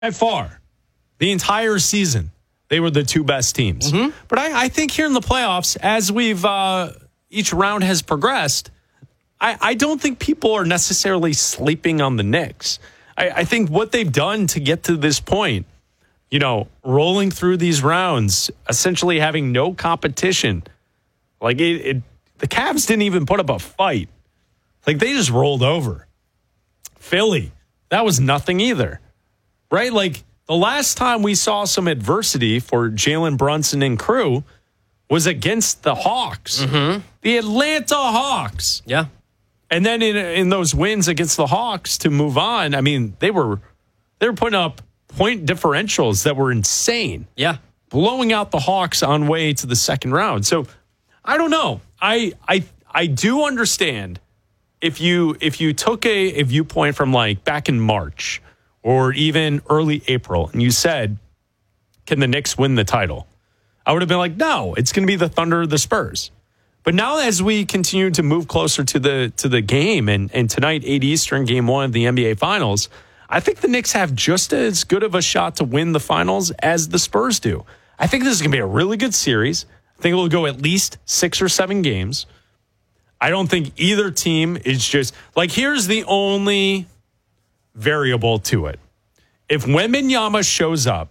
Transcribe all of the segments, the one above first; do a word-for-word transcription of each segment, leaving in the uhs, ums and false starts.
By far. The entire season, they were the two best teams. Mm-hmm. But I, I think here in the playoffs, as we've uh, each round has progressed, I, I don't think people are necessarily sleeping on the Knicks. I, I think what they've done to get to this point, you know, rolling through these rounds, essentially having no competition, like it, it the Cavs didn't even put up a fight. Like they just rolled over. Philly, that was nothing either, right? Like the last time we saw some adversity for Jalen Brunson and crew was against the Hawks, mm-hmm. the Atlanta Hawks. Yeah. And then in in those wins against the Hawks to move on, I mean, they were they were putting up point differentials that were insane. Yeah. Blowing out the Hawks on way to the second round. So I don't know. I I I do understand if you if you took a, a viewpoint from like back in March or even early April and you said, can the Knicks win the title? I would have been like, no, it's going to be the Thunder or the Spurs. But now as we continue to move closer to the to the game and, and tonight, eight Eastern, game one of the N B A Finals, I think the Knicks have just as good of a shot to win the finals as the Spurs do. I think this is going to be a really good series. I think it will go at least six or seven games. I don't think either team is just like, here's the only variable to it. If Wembanyama shows up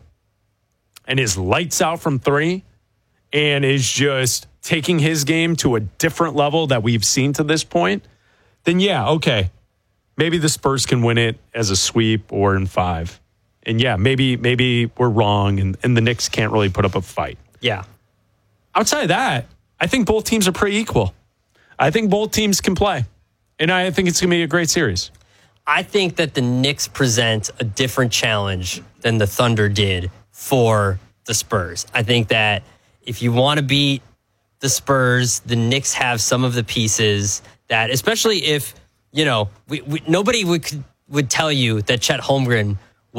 and is lights out from three and is just taking his game to a different level that we've seen to this point, then yeah, okay. Maybe the Spurs can win it as a sweep or in five. And yeah, maybe maybe we're wrong and, and the Knicks can't really put up a fight. Yeah. Outside of that, I think both teams are pretty equal. I think both teams can play. And I think it's going to be a great series. I think that the Knicks present a different challenge than the Thunder did for the Spurs. I think that if you want to beat the Spurs, the Knicks have some of the pieces that, especially if, you know, we, we, nobody would would tell you that Chet Holmgren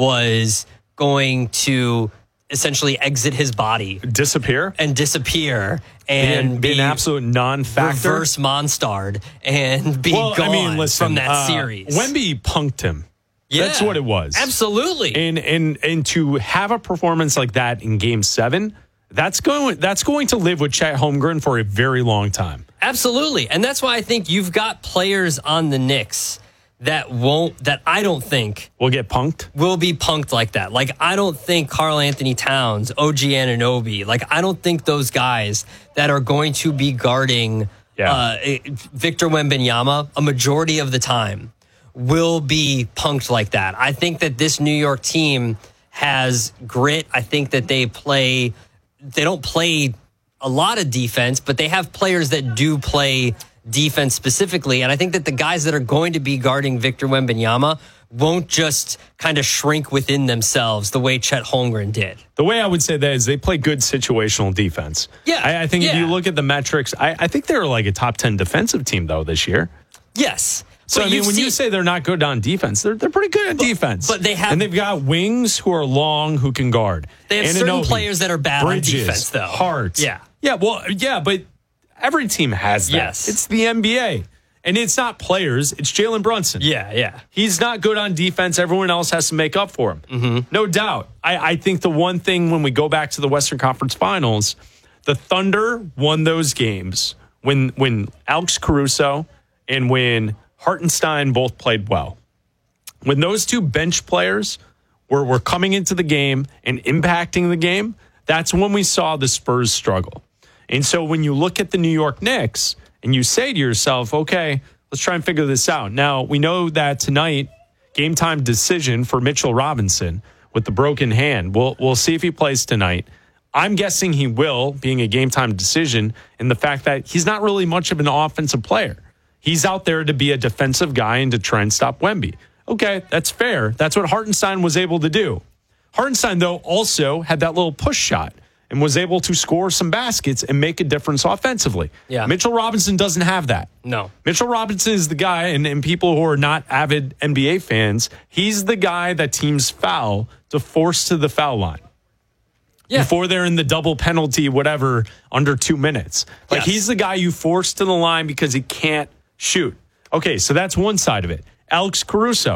was going to essentially exit his body, disappear, and disappear, and, and be, be an absolute non-factor, reverse Monstard, and be well, gone I mean, listen, from that uh, series. Wemby punked him. Yeah, that's what it was. Absolutely. And and and to have a performance like that in Game Seven, that's going that's going to live with Chet Holmgren for a very long time. Absolutely, and that's why I think you've got players on the Knicks that won't, that I don't think will get punked, will be punked like that. Like, I don't think Karl Anthony Towns, O G Anunoby, like, I don't think those guys that are going to be guarding yeah. uh, Victor Wembanyama a majority of the time will be punked like that. I think that this New York team has grit. I think that they play, they don't play a lot of defense, but they have players that do play defense specifically. And I think that the guys that are going to be guarding Victor Wembanyama won't just kind of shrink within themselves the way Chet Holmgren did. The way I would say that is they play good situational defense. Yeah. I, I think yeah. if you look at the metrics, I, I think they're like a top ten defensive team, though, this year. Yes. So, but I mean, when seen, you say they're not good on defense, they're, they're pretty good on but, defense. But they have... And they've got wings who are long who can guard. They have Anunoby, certain players that are bad Bridges, on defense, though. Hart. Yeah. Yeah, well, yeah, but every team has that. Yes. It's the N B A. And it's not players. It's Jalen Brunson. Yeah, yeah. He's not good on defense. Everyone else has to make up for him. Mm-hmm. No doubt. I, I think the one thing when we go back to the Western Conference Finals, the Thunder won those games when when Alex Caruso and when Hartenstein both played well. When those two bench players were, were coming into the game and impacting the game, that's when we saw the Spurs struggle. And so when you look at the New York Knicks and you say to yourself, okay, let's try and figure this out. Now, we know that tonight, game time decision for Mitchell Robinson with the broken hand. We'll, we'll see if he plays tonight. I'm guessing he will, being a game time decision, and the fact that he's not really much of an offensive player. He's out there to be a defensive guy and to try and stop Wemby. Okay, that's fair. That's what Hartenstein was able to do. Hartenstein, though, also had that little push shot and was able to score some baskets and make a difference offensively. Yeah. Mitchell Robinson doesn't have that. No. Mitchell Robinson is the guy, and, and people who are not avid N B A fans, he's the guy that teams foul to force to the foul line. Yeah. Before they're in the double penalty, whatever, under two minutes. Like, yes. He's the guy you force to the line because he can't shoot. Okay, so that's one side of it. Alex Caruso,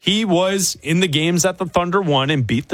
he was in the games that the Thunder won and beat the